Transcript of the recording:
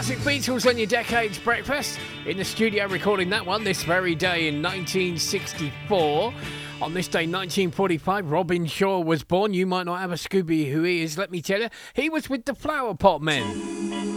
Classic Beatles on your Decades Breakfast. In the studio recording that one this very day in 1964. On this day, 1945, Robin Shaw was born. You might not have a Scooby who he is, let me tell you. He was with the Flower Pot Men.